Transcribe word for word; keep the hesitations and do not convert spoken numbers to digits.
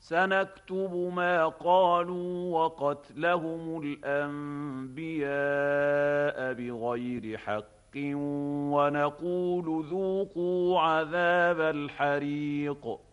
سنكتب ما قالوا وقتلهم الأنبياء بغير حق ونقول ذوقوا عذاب الحريق